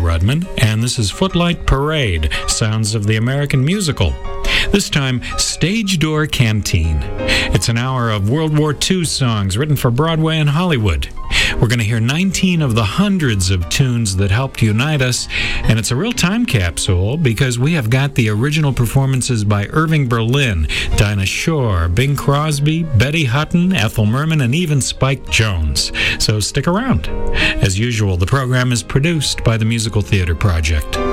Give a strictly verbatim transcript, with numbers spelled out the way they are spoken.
Rudman, and this is Footlight Parade, Sounds of the American Musical. This time, Stage Door Canteen. It's an hour of World War Two songs written for Broadway and Hollywood. We're going to hear nineteen of the hundreds of tunes that helped unite us, and it's a real time capsule because we have got the original performances by Irving Berlin, Dinah Shore, Bing Crosby, Betty Hutton, Ethel Merman, and even Spike Jones. So stick around. As usual, the program is produced by the Musical Theater Project.